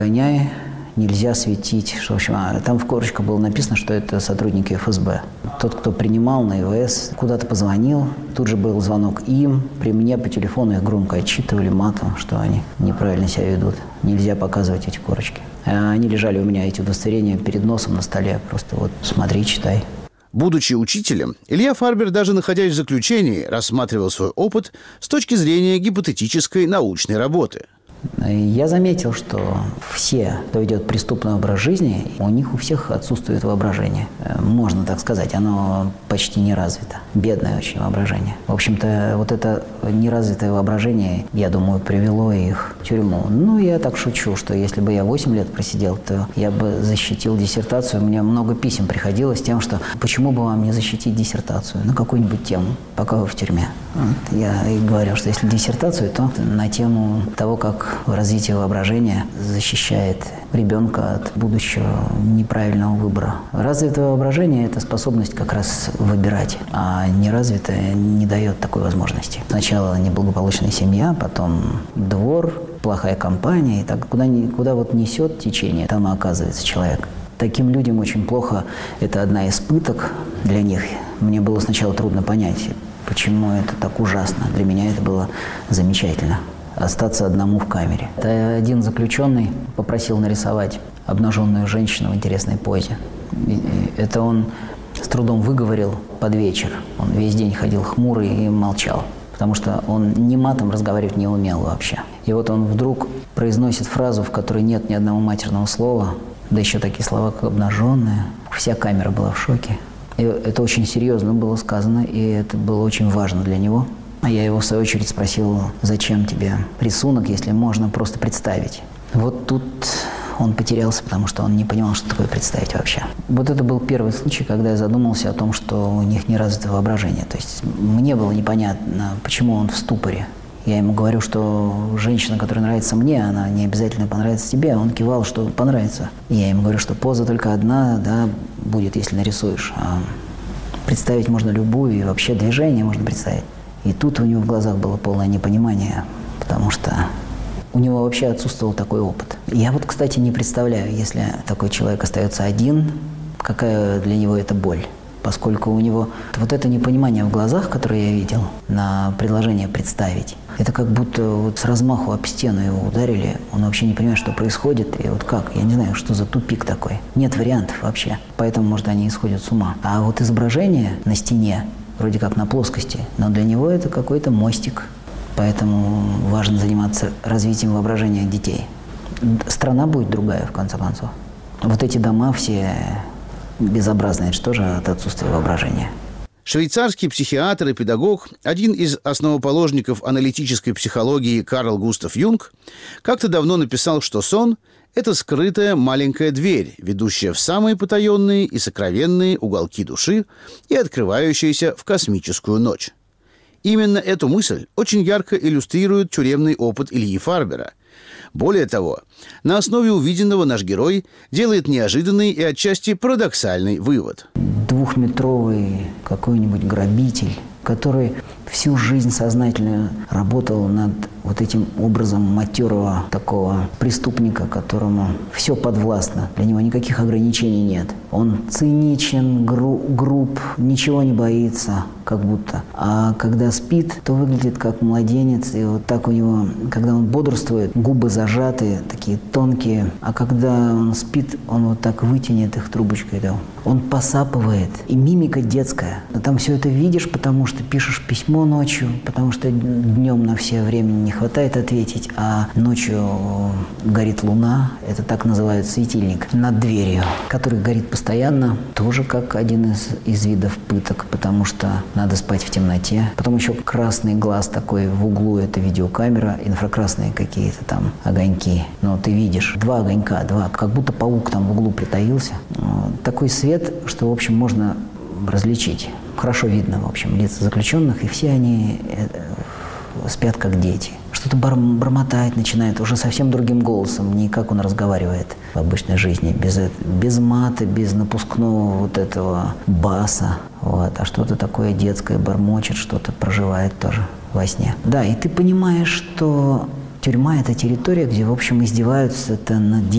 Гоняй, нельзя светить. Что, в общем, там в корочках было написано, что это сотрудники ФСБ. Тот, кто принимал на ИВС, куда-то позвонил, тут же был звонок им. При мне по телефону их громко отчитывали матом, что они неправильно себя ведут. Нельзя показывать эти корочки. Они лежали у меня, эти удостоверения, перед носом на столе. Просто вот смотри, читай. Будучи учителем, Илья Фарбер, даже находясь в заключении, рассматривал свой опыт с точки зрения гипотетической научной работы. Я заметил, что все, кто ведет преступный образ жизни, у них у всех отсутствует воображение. Можно так сказать, оно почти не развито. Бедное очень воображение. В общем-то, вот это неразвитое воображение, я думаю, привело их в тюрьму. Ну, я так шучу, что если бы я 8 лет просидел, то я бы защитил диссертацию. Мне много писем приходило с тем, что почему бы вам не защитить диссертацию на какую-нибудь тему, пока вы в тюрьме. Вот. Я и говорил, что если диссертацию, то на тему того, как развитие воображения защищает ребенка от будущего неправильного выбора. Развитое воображение – это способность как раз выбирать, а неразвитое не дает такой возможности. Сначала неблагополучная семья, потом двор, плохая компания, и так куда вот несет течение, там и оказывается человек. Таким людям очень плохо, это одна из пыток для них. Мне было сначала трудно понять, почему это так ужасно. Для меня это было замечательно. Остаться одному в камере. Это один заключенный попросил нарисовать обнаженную женщину в интересной позе. Это он с трудом выговорил под вечер. Он весь день ходил хмурый и молчал, потому что он ни матом разговаривать не умел вообще. И вот он вдруг произносит фразу, в которой нет ни одного матерного слова, да еще такие слова, как «обнаженная». Вся камера была в шоке. И это очень серьезно было сказано, и это было очень важно для него. А я его, в свою очередь, спросил, зачем тебе рисунок, если можно просто представить. Вот тут он потерялся, потому что он не понимал, что такое представить вообще. Вот это был первый случай, когда я задумался о том, что у них не развито воображение. То есть мне было непонятно, почему он в ступоре. Я ему говорю, что женщина, которая нравится мне, она не обязательно понравится тебе. Он кивал, что понравится. И я ему говорю, что поза только одна, да, будет, если нарисуешь. А представить можно любую, и вообще движение можно представить. И тут у него в глазах было полное непонимание, потому что у него вообще отсутствовал такой опыт. Я вот, кстати, не представляю, если такой человек остается один, какая для него это боль. Поскольку у него вот это непонимание в глазах, которое я видел, на предложение «представить», это как будто вот с размаху об стену его ударили, он вообще не понимает, что происходит, и вот как, я не знаю, что за тупик такой. Нет вариантов вообще, поэтому, может, они исходят с ума. А вот изображение на стене, вроде как на плоскости, но для него это какой-то мостик. Поэтому важно заниматься развитием воображения детей. Страна будет другая, в конце концов. Вот эти дома все безобразные, это же тоже от отсутствия воображения. Швейцарский психиатр и педагог, один из основоположников аналитической психологии Карл Густав Юнг, как-то давно написал, что сон – это скрытая маленькая дверь, ведущая в самые потаенные и сокровенные уголки души и открывающаяся в космическую ночь. Именно эту мысль очень ярко иллюстрирует тюремный опыт Ильи Фарбера. Более того, на основе увиденного наш герой делает неожиданный и отчасти парадоксальный вывод. Двухметровый какой-нибудь грабитель, который всю жизнь сознательно работал над вот этим образом матерого такого преступника, которому все подвластно, для него никаких ограничений нет. Он циничен, груб, ничего не боится, как будто. А когда спит, то выглядит как младенец, и вот так у него, когда он бодрствует, губы зажаты, такие тонкие, а когда он спит, он вот так вытянет их трубочкой, да. Он посапывает, и мимика детская. Но там все это видишь, потому что пишешь письмо ночью, потому что днем на все времени не хватает ответить, а ночью горит луна, это так называют светильник, над дверью, который горит постоянно, тоже как один из видов пыток, потому что надо спать в темноте. Потом еще красный глаз такой в углу, это видеокамера, инфракрасные какие-то там огоньки. Но ты видишь, два огонька, как будто паук там в углу притаился. Такой свет, что, в общем, можно различить. Хорошо видно, в общем, лица заключенных, и все они спят как дети. Что-то бормотать начинает уже совсем другим голосом, не как он разговаривает в обычной жизни, без мата, без напускного вот этого баса, вот, а что-то такое детское бормочет, что-то проживает тоже во сне. Да, и ты понимаешь, что тюрьма – это территория, где, в общем, издеваются-то над детьми.